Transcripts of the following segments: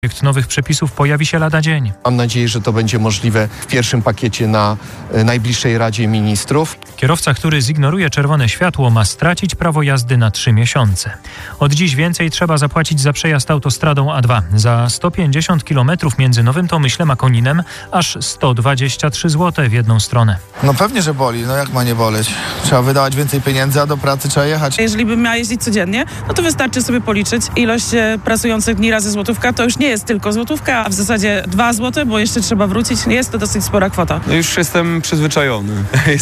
Projekt nowych przepisów pojawi się lada dzień. Mam nadzieję, że to będzie możliwe w pierwszym pakiecie na najbliższej Radzie Ministrów. Kierowca, który zignoruje czerwone światło, ma stracić prawo jazdy na 3 miesiące. Od dziś więcej trzeba zapłacić za przejazd autostradą A2. Za 150 km między Nowym Tomyślem a Koninem aż 123 zł w jedną stronę. No pewnie, że boli. No jak ma nie boleć? Trzeba wydawać więcej pieniędzy, a do pracy trzeba jechać. Jeżeli bym miała jeździć codziennie, no to wystarczy sobie policzyć ilość pracujących dni razy złotówka. To już nie jest tylko złotówka, a w zasadzie 2 zł, bo jeszcze trzeba wrócić. Jest to dosyć spora kwota. No już jestem przyzwyczajony.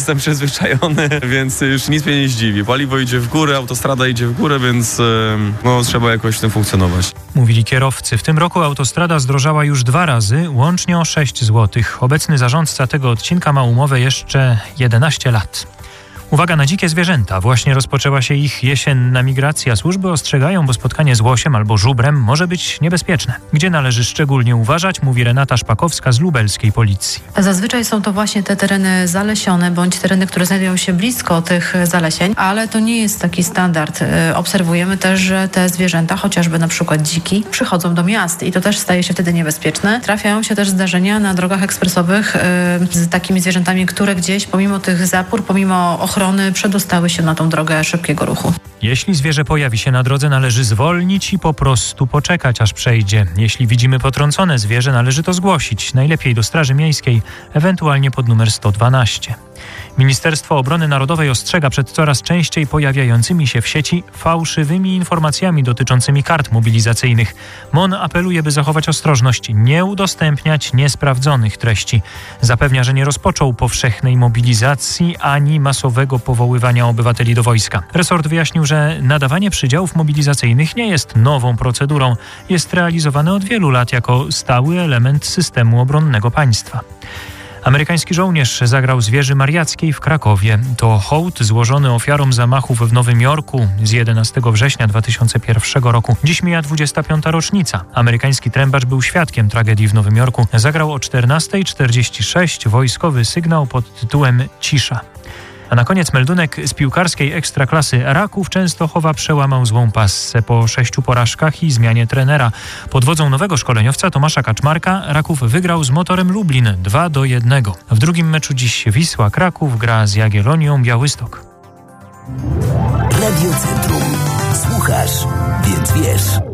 Więc już nic mnie nie zdziwi. Paliwo idzie w górę, autostrada idzie w górę, więc trzeba jakoś w tym funkcjonować. Mówili kierowcy. W tym roku autostrada zdrożała już 2 razy, łącznie o 6 zł. Obecny zarządca tego odcinka ma umowę jeszcze 11 lat. Uwaga na dzikie zwierzęta. Właśnie rozpoczęła się ich jesienna migracja. Służby ostrzegają, bo spotkanie z łosiem albo żubrem może być niebezpieczne. Gdzie należy szczególnie uważać, mówi Renata Szpakowska z lubelskiej policji. Zazwyczaj są to właśnie te tereny zalesione, bądź tereny, które znajdują się blisko tych zalesień, ale to nie jest taki standard. Obserwujemy też, że te zwierzęta, chociażby na przykład dziki, przychodzą do miast i to też staje się wtedy niebezpieczne. Trafiają się też zdarzenia na drogach ekspresowych z takimi zwierzętami, które gdzieś pomimo tych zapór, pomimo ochrony przedostały się na tą drogę szybkiego ruchu. Jeśli zwierzę pojawi się na drodze, należy zwolnić i po prostu poczekać, aż przejdzie. Jeśli widzimy potrącone zwierzę, należy to zgłosić, najlepiej do Straży Miejskiej, ewentualnie pod numer 112. Ministerstwo Obrony Narodowej ostrzega przed coraz częściej pojawiającymi się w sieci fałszywymi informacjami dotyczącymi kart mobilizacyjnych. MON apeluje, by zachować ostrożność, nie udostępniać niesprawdzonych treści. Zapewnia, że nie rozpoczął powszechnej mobilizacji ani masowego powoływania obywateli do wojska. Resort wyjaśnił, że nadawanie przydziałów mobilizacyjnych nie jest nową procedurą. Jest realizowane od wielu lat jako stały element systemu obronnego państwa. Amerykański żołnierz zagrał z wieży Mariackiej w Krakowie. To hołd złożony ofiarom zamachów w Nowym Jorku z 11 września 2001 roku. Dziś mija 25. rocznica. Amerykański trębacz był świadkiem tragedii w Nowym Jorku. Zagrał o 14:46 wojskowy sygnał pod tytułem Cisza. A na koniec meldunek z piłkarskiej ekstraklasy. Raków Częstochowa przełamał złą passę po 6 porażkach i zmianie trenera. Pod wodzą nowego szkoleniowca Tomasza Kaczmarka Raków wygrał z Motorem Lublin 2-1. W drugim meczu dziś Wisła Kraków gra z Jagiellonią Białystok. Radio Centrum. Słuchasz, więc wiesz.